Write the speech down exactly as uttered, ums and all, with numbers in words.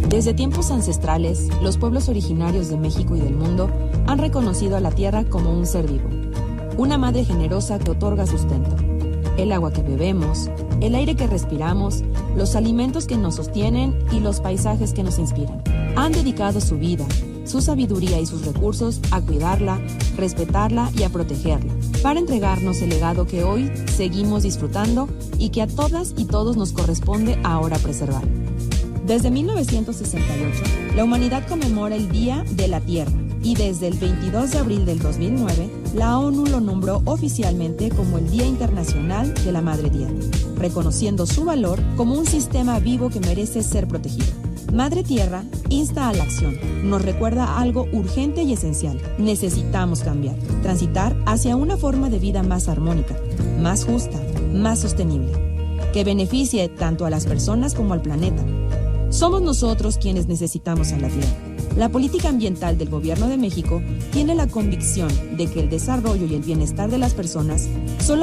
Desde tiempos ancestrales, los pueblos originarios de México y del mundo han reconocido a la tierra como un ser vivo, una madre generosa que otorga sustento. El agua que bebemos, el aire que respiramos, los alimentos que nos sostienen y los paisajes que nos inspiran. Han dedicado su vida, su sabiduría y sus recursos a cuidarla, respetarla y a protegerla, para entregarnos el legado que hoy seguimos disfrutando y que a todas y todos nos corresponde ahora preservar. Desde mil novecientos sesenta y ocho, la humanidad conmemora el Día de la Tierra y desde el veintidós de abril del dos mil nueve, la ONU lo nombró oficialmente como el Día Internacional de la Madre Tierra, reconociendo su valor como un sistema vivo que merece ser protegido. Madre Tierra insta a la acción, nos recuerda algo urgente y esencial. Necesitamos cambiar, transitar hacia una forma de vida más armónica, más justa, más sostenible, que beneficie tanto a las personas como al planeta. Somos nosotros quienes necesitamos a la Tierra. La política ambiental del Gobierno de México tiene la convicción de que el desarrollo y el bienestar de las personas solo